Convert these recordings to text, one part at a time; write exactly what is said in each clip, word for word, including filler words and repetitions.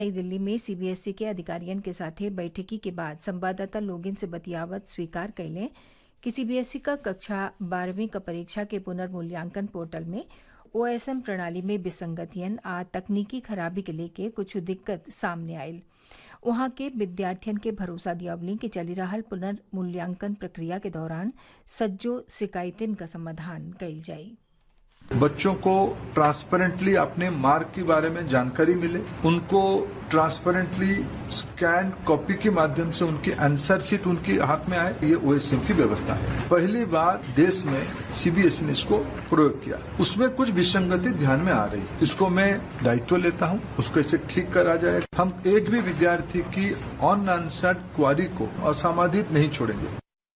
नई दिल्ली में सीबीएसई के अधिकारियन के साथे बैठकी के बाद संवाददाता लोगन से बतियावत स्वीकार कैले कि सीबीएसई का कक्षा बारहवीं का परीक्षा के पुनर्मूल्यांकन पोर्टल में ओएसएम प्रणाली में विसंगतियन आ तकनीकी खराबी के लेके कुछ दिक्कत सामने आयल। वहां के विद्यार्थियन के भरोसा दियावली कि चली रहल पुनर्मूल्यांकन प्रक्रिया के दौरान सज्जो शिकायतिन का समाधान कइल जाई। बच्चों को ट्रांसपेरेंटली अपने मार्क के बारे में जानकारी मिले, उनको ट्रांसपेरेंटली स्कैन कॉपी के माध्यम से उनकी आंसर शीट उनके हाथ में आए, ये ओएसएम की व्यवस्था है। पहली बार देश में सीबीएसई ने इसको प्रयोग किया, उसमें कुछ विसंगति ध्यान में आ रही है। इसको मैं दायित्व लेता हूं, उसको इसे ठीक करा जाए। हम एक भी विद्यार्थी की अनआंसर्ड क्वारी को असमाधित नहीं छोड़ेंगे।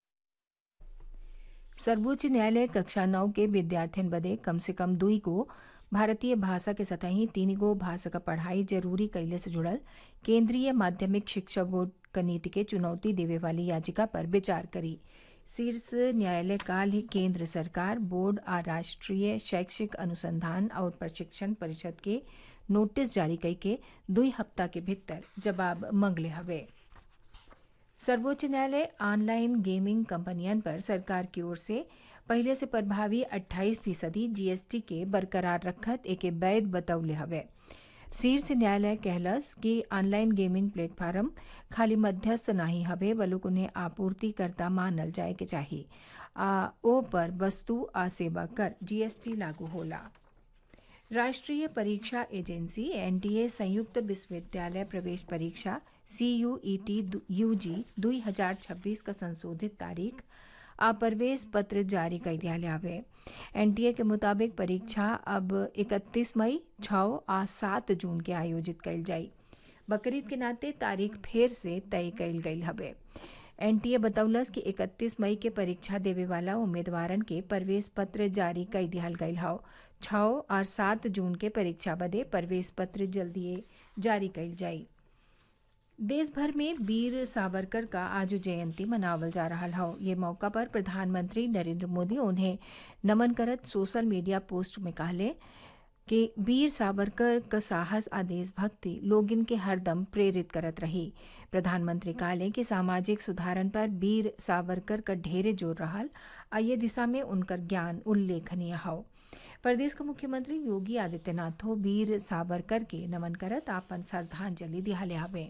सर्वोच्च न्यायालय कक्षा नौ के विद्यार्थियन बदे कम से कम दुई को भारतीय भाषा के सतही तीन गो भाषा का पढ़ाई जरूरी कैले से जुड़ल केंद्रीय माध्यमिक शिक्षा बोर्ड क नीति के चुनौती देवे वाली याचिका पर विचार करी। शीर्ष न्यायालय काल ही केंद्र सरकार, बोर्ड आ राष्ट्रीय शैक्षिक अनुसंधान और प्रशिक्षण परिषद के नोटिस जारी कई के दुई हफ्ता के भीतर जवाब मंगले हवे। सर्वोच्च न्यायालय ऑनलाइन गेमिंग कंपनियन पर सरकार की ओर से पहले से प्रभावी अट्ठाईस फीसदी जीएसटी के बरकरार रखत एक वैध बतौले हवे। शीर्ष न्यायालय कहलस कि ऑनलाइन गेमिंग प्लेटफॉर्म खाली मध्यस्थ नहीं हवे, बल्कि उन्हें आपूर्तिकर्ता मानल जाए के चाहिए। आ ओ पर वस्तु आ सेवा कर जीएसटी लागू होला। राष्ट्रीय परीक्षा एजेंसी एनटीए संयुक्त विश्वविद्यालय प्रवेश परीक्षा सीयूईटी यूजी दो हज़ार छब्बीस का संशोधित तारीख आ प्रवेश पत्र जारी कर दिया हवे। एनटीए के मुताबिक परीक्षा अब इकतीस मई, छः आ सात जून के आयोजित कइल जाई। बकरीद के नाते तारीख फिर से तय कइल गई हवे। एनटीए बतौलस कि इकतीस मई के परीक्षा देवे वाला उम्मीदवारन के प्रवेश पत्र जारी कर दिहल गयल हौ। छः और सात जून के परीक्षा बदे प्रवेश पत्र जल्दी जारी कइल जाई। देश भर में वीर सावरकर का आज जयंती मनावल जा रहा हौ। ये मौका पर प्रधानमंत्री नरेंद्र मोदी उन्हें नमन करत सोशल मीडिया पोस्ट में कहले कि वीर सावरकर का साहस आ देशभक्ति लोगिन के हरदम प्रेरित करत रही। प्रधानमंत्री कहले कि सामाजिक सुधारन पर वीर सावरकर का ढेरे जोर रहल आ ये दिशा में उनकर ज्ञान उल्लेखनीय हौ। प्रदेश का मुख्यमंत्री योगी आदित्यनाथो वीर सावरकर के नमन करत आपन श्रद्धांजलि दिहाले हवे।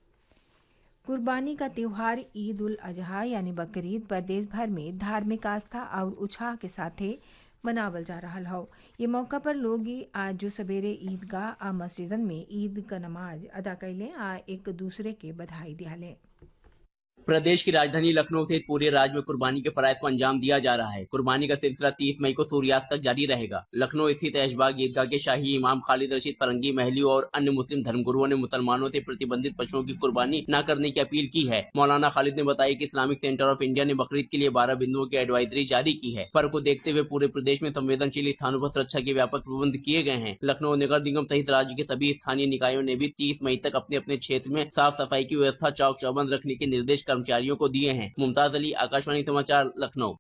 कुर्बानी का त्योहार ईद उल अजहा यानी बकरीद प्रदेश भर में धार्मिक आस्था और उत्साह के साथे मनावल जा रहा हौ। ये मौका पर लोग आज जो सवेरे ईदगाह आ मस्जिदन में ईद का नमाज अदा कैले आ एक दूसरे के बधाई दियाले। प्रदेश की राजधानी लखनऊ सहित पूरे राज्य में कुर्बानी के फराइज को अंजाम दिया जा रहा है। कुर्बानी का सिलसिला तीस मई को सूर्यास्त तक जारी रहेगा। लखनऊ स्थित ऐशबाग ईदगाह के शाही इमाम खालिद रशीद फरंगी महली और अन्य मुस्लिम धर्मगुरुओं ने मुसलमानों से प्रतिबंधित पशुओं की कुर्बानी न करने की अपील की है। मौलाना खालिद ने बताया कि इस्लामिक सेंटर ऑफ इंडिया ने बकरीद के लिए बारह बिंदुओं की एडवाइजरी जारी की है। पर्व को देखते हुए पूरे प्रदेश में संवेदनशील स्थानों पर सुरक्षा के व्यापक प्रबंध किए गए हैं। लखनऊ नगर निगम सहित राज्य के सभी स्थानीय निकायों ने भी तीस मई तक अपने अपने क्षेत्र में साफ सफाई की व्यवस्था चौक चौबंद रखने के निर्देश कर्मचारियों को दिए हैं। मुमताज अली, आकाशवाणी समाचार, लखनऊ।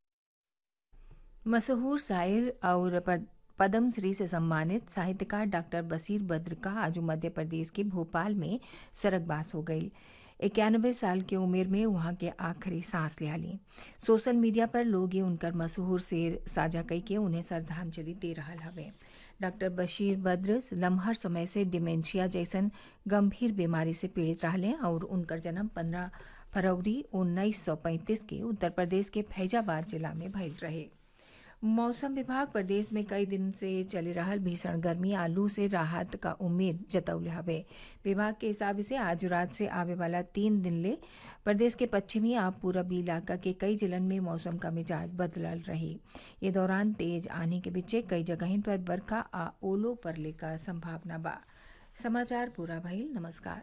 मशहूर शायर और पद्म श्री से सम्मानित साहित्यकार डॉक्टर बशीर बद्र का आज मध्य प्रदेश के भोपाल में सरगबास हो गई। इक्यानवे साल की उम्र में वहां के आखिरी सांस लिया ली। सोशल मीडिया पर लोग ये उनकर मशहूर शेर साझा कई के उन्हें श्रद्धांजलि दे रहा हवे। डॉक्टर बशीर बद्र लम्हर समय से डिमेंशिया जैसन गंभीर बीमारी से पीड़ित रहले और उनकर जन्म पंद्रह फरवरी उन्नीस सौ पैंतीस के उत्तर प्रदेश के फैजाबाद जिला में भइल रहे। मौसम विभाग प्रदेश में कई दिन से चली रहल भीषण गर्मी आलू से राहत का उम्मीद जतौले हवे। विभाग के हिसाब से आज रात से आवे वाला तीन दिन ले प्रदेश के पश्चिमी आ पूरबी इलाका के कई जिलन में मौसम का मिजाज बदलल रही। ये दौरान तेज आने के बीच कई जगहिन पर बरखा आ ओलो पड़ले का संभावना बा। समाचार पूरा भइल। नमस्कार।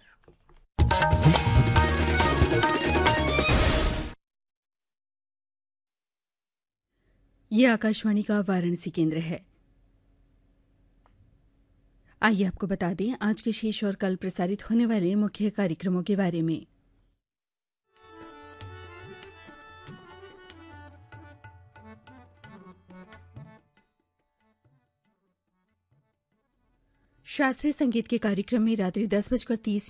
ये आकाशवाणी का वाराणसी केंद्र है। आइए आपको बता दें आज के शेष और कल प्रसारित होने वाले मुख्य कार्यक्रमों के बारे में। शास्त्रीय संगीत के कार्यक्रम में रात्रि दस बजकर तीस